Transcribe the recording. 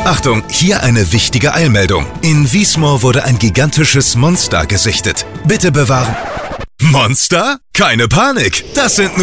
Achtung, hier eine wichtige Eilmeldung. In Wiesmoor wurde ein gigantisches Monster gesichtet. Bitte bewahren. Monster? Keine Panik, das sind nur